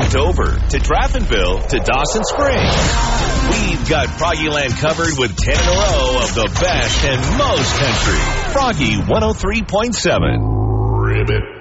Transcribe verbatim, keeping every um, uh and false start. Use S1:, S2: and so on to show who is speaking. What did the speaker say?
S1: Dover to Draftonville to Dawson Springs. We've got Froggyland covered with ten in a row of the best and most country. Froggy one oh three point seven.
S2: Ribbit.